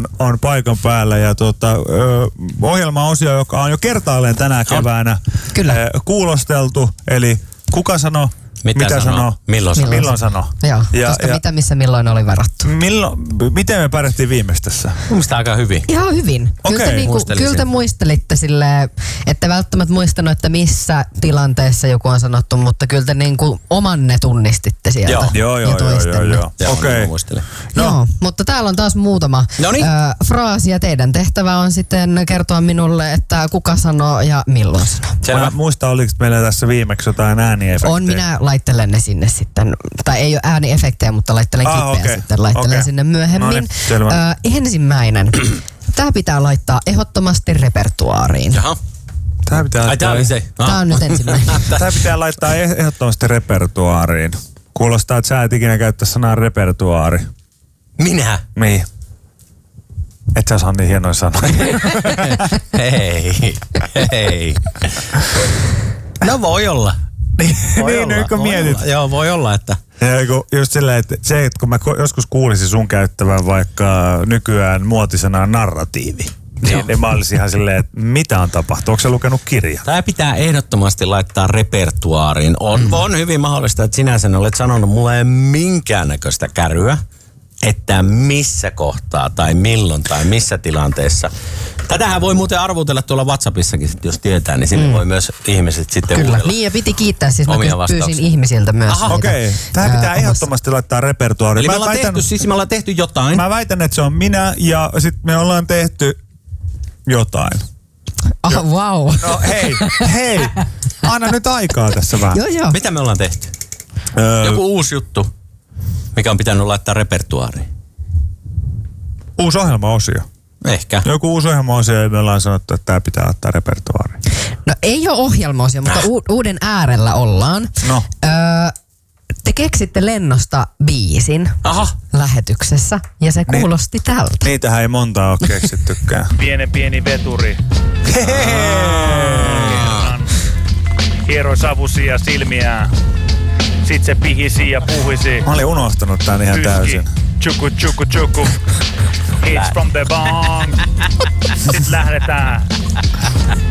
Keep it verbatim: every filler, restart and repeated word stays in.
on paikan päällä ja tuota, ö, ohjelmaosio, joka on jo kertaalleen tänä keväänä Kyllä. Ö, kuulosteltu, eli kuka sanoo, mitä, mitä sanoo, sanoo, milloin sanoo. milloin sanoo. Joo, Ja- koska ja- mitä missä milloin oli varattu. Milloin, miten me pärjättiin viimeisessä? Mielestäni aika hyvin. Ihan hyvin. Kyllä, Okei. te, niinku, Muistelisin. kyllä te muistelitte silleen, että välttämättä muistanut, että missä tilanteessa joku on sanottu, mutta kyllä te niinku omanne tunnistitte sieltä. Joo. Joo, ja joo, joo, toistenne. joo, joo. Joo, Okei. niin mä muistelin. No. Joo, mutta täällä on taas muutama Noniin. ö, fraasi ja teidän tehtävä on sitten kertoa minulle, että kuka sanoo ja milloin sanoo. Selvä. Mä muistan, oliko meillä tässä viimeksi jotain ääniefektejä? On, minä laittelen ne sinne sitten, tai ei ole ääniefektejä, mutta laittelen Ah, klippejä okei. sitten, laittelen Okei. sinne myöhemmin. Noniin, selvä. Ö, ensimmäinen. Tämä pitää laittaa ehdottomasti repertuaariin. Jaha. Tää pitää, Ai laittaa, tää oli se. Tämä on nyt ensimmäinen. tää pitää laittaa ehdottomasti repertuaariin. Kuulostaa, että sä et ikinä käyttää sanaa repertuaari. Minä? Niin. Et sä osaa niin hienoja sanoja. Hei, hei. No voi olla. Voi niin, olla, nyt kun voi mietit. olla. Joo, voi olla, että... Ja kun just silleen, että se, että kun mä ko- joskus kuulisin sun käyttävän vaikka nykyään muotisanaa narratiivi, niin, niin mä olisin ihan silleen, että mitä on tapahtunut? Onko sä lukenut kirjan? Tämä pitää ehdottomasti laittaa repertuaariin. On, mm. on hyvin mahdollista, että sinä sen olet sanonut, mulla ei minkäännäköistä käryä, että missä kohtaa tai milloin tai missä tilanteessa. Tätähän voi muuten arvutella tuolla WhatsAppissakin, jos tietää, niin sinne mm. voi myös ihmiset sitten Kyllä. uudella. Niin ja piti kiittää, siis mä Omia pyysin vastauksia. ihmisiltä myös. Aha, niitä, Okei, okay. Tähän ää, pitää omassa- ehdottomasti laittaa repertuaariin. Eli me Mä ollaan, väitän, tehty, siis me ollaan tehty jotain. mä väitän, että se on minä ja sitten me ollaan tehty jotain. Ah, wow. No hei, hei, anna nyt aikaa tässä vähän. Joo, joo. Mitä me ollaan tehty? Öö, Joku uusi juttu, mikä on pitänyt laittaa repertuaariin. uusi ohjelmaosio. Ehkä. Joku uusi ohjelmaosio ja me ollaan sanottu, että tämä pitää ottaa repertuaariin. No ei ole ohjelmaosia, mutta u- uuden äärellä ollaan. No. Öö, te keksitte lennosta biisin Aha. lähetyksessä ja se kuulosti tältä. Niitähän ei montaa ole keksittykään. Pienen pieni veturi. Kerran hieroi savusia silmiään. Sit se pihisi ja puhisi. Mä olin unohtanut tän ihan täysin. Chuku chuku chuku. Hits from the bong. Sit lähdetään.